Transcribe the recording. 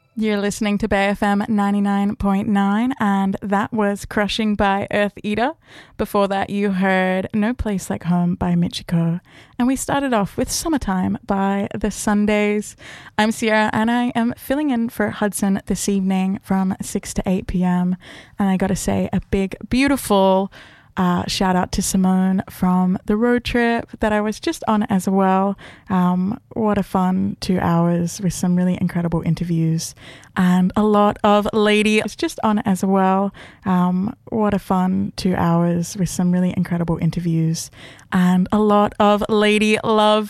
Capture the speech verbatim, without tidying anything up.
You're listening to Bay F M ninety-nine point nine, and that was Crushing by Earth Eater. Before that, you heard No Place Like Home by Michiko. And we started off with Summertime by The Sundays. I'm Sierra, and I am filling in for Hudson this evening from six to eight p.m. And I got to say a big, beautiful Uh, shout out to Simone from the road trip that I was just on as well. Um, what a fun two hours with some really incredible interviews and a lot of lady. I was just on as well. Um, what a fun two hours with some really incredible interviews and a lot of lady love.